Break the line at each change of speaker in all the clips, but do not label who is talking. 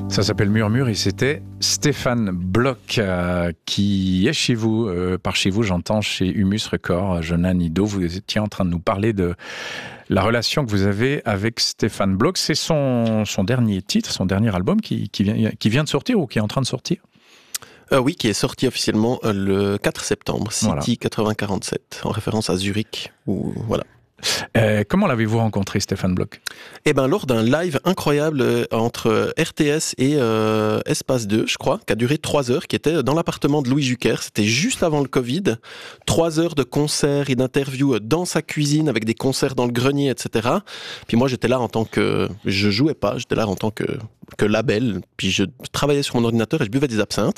Ça s'appelle Murmure et c'était Stéphane Bloch qui est chez vous. Par chez vous, j'entends chez Humus Records, Jonas Nido. Vous étiez en train de nous parler de la relation que vous avez avec Stéphane Bloch. C'est son dernier titre, son dernier album qui vient de sortir ou qui est en train de sortir ?
Oui, qui est sorti officiellement le 4 septembre, City 8047, en référence à Zurich. Voilà.
Comment l'avez-vous rencontré, Stéphane Bloch ?
Eh ben, lors d'un live incroyable entre RTS et Espace 2, je crois, qui a duré 3 heures, qui était dans l'appartement de Louis Jucker. C'était juste avant le Covid. 3 heures de concerts et d'interviews dans sa cuisine, avec des concerts dans le grenier, etc. Puis moi, j'étais là en tant que... Je jouais pas, j'étais là en tant que label. Puis je travaillais sur mon ordinateur et je buvais des absinthes.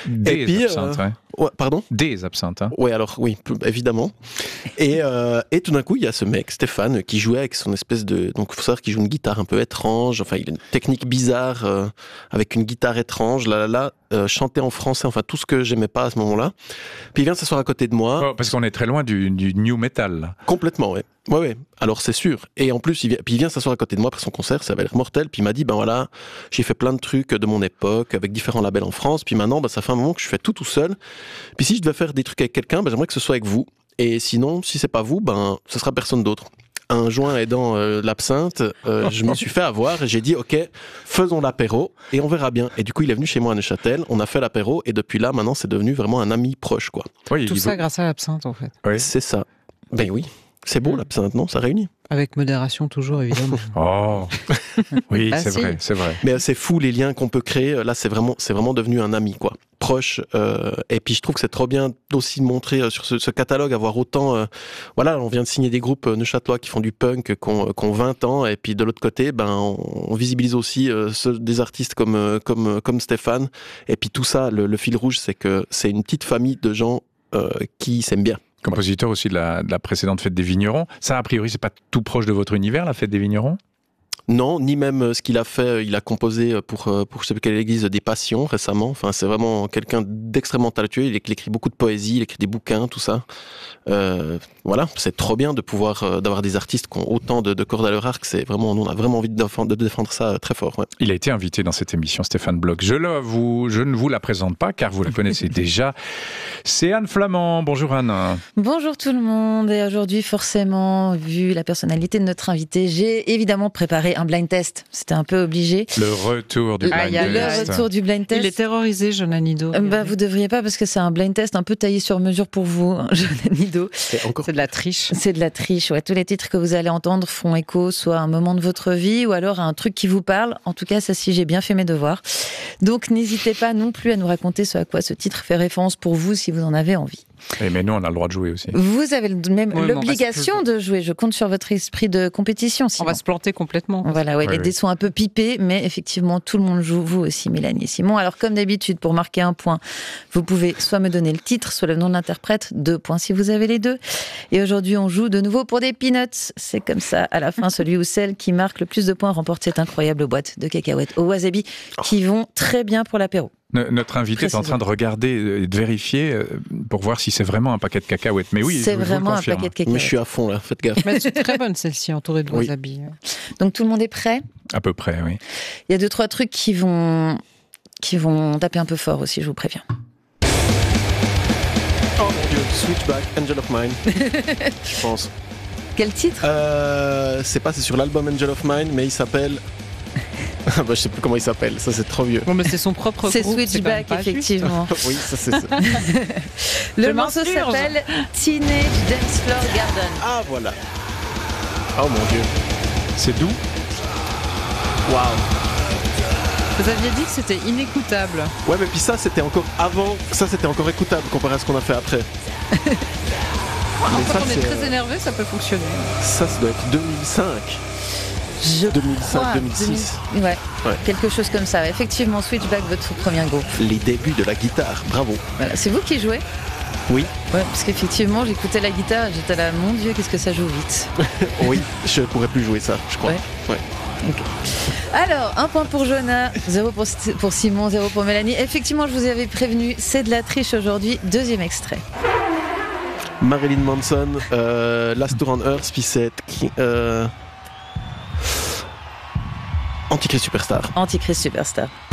Des absinthes, ouais.
Ouais, pardon ?
Des absinthes, hein.
Ouais, alors, oui, évidemment. Et tout d'un coup, il y a ce mec, Stéphane, qui jouait avec son espèce de... Donc, il faut savoir qu'il joue une guitare un peu étrange. Enfin, il a une technique bizarre avec une guitare étrange. Chanter en français. Enfin, tout ce que j'aimais pas à ce moment-là. Puis il vient s'asseoir à côté de moi.
Oh, parce qu'on est très loin du new metal, là.
Complètement, ouais. Ouais. Alors, c'est sûr. Et en plus, il vient s'asseoir à côté de moi après son concert. Ça avait l'air mortel. Puis il m'a dit, ben voilà, j'ai fait plein de trucs de mon époque avec différents labels en France. Puis maintenant, ça fait un moment que je fais tout seul. Puis si je devais faire des trucs avec quelqu'un, j'aimerais que ce soit avec vous. Et sinon, si c'est pas vous, ce sera personne d'autre. Un joint aidant l'absinthe, je me suis fait avoir et j'ai dit ok, faisons l'apéro et on verra bien. Et du coup, il est venu chez moi à Neuchâtel, on a fait l'apéro et depuis là, maintenant, c'est devenu vraiment un ami proche, quoi.
Oui, tout ça grâce à l'absinthe, en fait.
Oui. C'est ça. Ben oui, c'est beau l'absinthe, non ? Ça réunit.
Avec modération toujours, évidemment.
Oh, oui, c'est vrai.
Mais c'est fou les liens qu'on peut créer. Là, c'est vraiment devenu un ami, quoi. Proche. Et puis je trouve que c'est trop bien d'aussi montrer sur ce catalogue, avoir autant... on vient de signer des groupes neuchâtelois qui font du punk, qui ont 20 ans. Et puis de l'autre côté, on visibilise aussi des artistes comme Stéphane. Et puis tout ça, le fil rouge, c'est que c'est une petite famille de gens qui s'aiment bien.
Compositeur aussi de la précédente Fête des Vignerons. Ça, a priori, c'est pas tout proche de votre univers, la Fête des Vignerons ?
Non, ni même ce qu'il a fait. Il a composé pour je sais plus quelle église des Passions récemment. Enfin, c'est vraiment quelqu'un d'extrêmement talentueux. Il écrit beaucoup de poésie, il écrit des bouquins, tout ça. C'est trop bien de pouvoir d'avoir des artistes qui ont autant de cordes à leur arc. C'est vraiment, nous, on a vraiment envie de défendre ça très fort. Ouais.
Il a été invité dans cette émission, Stéphane Bloch. Je ne vous la présente pas car vous la connaissez déjà. C'est Anne Flamand. Bonjour Anne.
Bonjour tout le monde. Et aujourd'hui, forcément, vu la personnalité de notre invité, j'ai évidemment préparé un blind test. C'était un peu obligé.
Le retour du blind test.
Le retour du blind test.
Il est terrorisé, Jonas Nido.
Vous devriez pas parce que c'est un blind test un peu taillé sur mesure pour vous, Jonas Nido.
C'est de la triche.
C'est de la triche, ouais. Tous les titres que vous allez entendre font écho soit à un moment de votre vie ou alors à un truc qui vous parle. En tout cas, ça, si j'ai bien fait mes devoirs. Donc, n'hésitez pas non plus à nous raconter ce à quoi ce titre fait référence pour vous si vous en avez envie.
Mais nous, on a le droit de jouer aussi.
Vous avez même l'obligation de jouer. Je compte sur votre esprit de compétition. Sinon.
On va se planter complètement.
Voilà, les dés sont un peu pipés, mais effectivement, tout le monde joue. Vous aussi, Mélanie et Simon. Alors, comme d'habitude, pour marquer un point, vous pouvez soit me donner le titre, soit le nom de l'interprète. 2 points si vous avez les deux. Et aujourd'hui, on joue de nouveau pour des peanuts. C'est comme ça, à la fin, celui ou celle qui marque le plus de points remporte cette incroyable boîte de cacahuètes au wasabi qui vont très bien pour l'apéro.
Notre invité est en train de regarder et de vérifier pour voir si c'est vraiment un paquet de cacahuètes. Mais oui,
c'est vraiment un paquet de cacahuètes.
Mais je suis à fond là, faites gaffe.
Mais c'est très bonne celle-ci, entourée de wasabi.
Donc tout le monde est prêt ?
À peu près, oui.
Il y a 2-3 trucs qui vont taper un peu fort aussi, je vous préviens.
Oh mon Dieu, Switchback, Angel of Mine, je pense.
Quel titre ?
C'est sur l'album Angel of Mine, mais il s'appelle... je sais plus comment il s'appelle, ça c'est trop vieux.
Bon, mais c'est son propre groupe.
C'est Switchback, effectivement.
Oui, ça c'est ça.
Le morceau s'appelle Teenage Dance Floor Garden.
Ah voilà. Oh mon Dieu.
C'est doux.
Waouh.
Vous aviez dit que c'était inécoutable.
Ouais, mais puis ça c'était encore avant, ça c'était encore écoutable comparé à ce qu'on a fait après.
Quand on est très énervé, ça peut fonctionner.
Ça doit être 2005. 2005, 2006.
Ouais, quelque chose comme ça. Effectivement, Switchback, votre premier groupe.
Les débuts de la guitare, bravo.
Voilà. C'est vous qui jouez ?
Oui.
Ouais, parce qu'effectivement, j'écoutais la guitare et j'étais là, mon Dieu, qu'est-ce que ça joue vite.
Oui, je pourrais plus jouer ça, je crois. Ouais.
Okay. Alors, 1 point pour Jonas, 0 pour Simon, 0 pour Mélanie. Effectivement, je vous avais prévenu, c'est de la triche aujourd'hui. 2e extrait.
Marilyn Manson, Last Tour on Earth, puis c'est Antichrist Superstar.
Antichrist Superstar.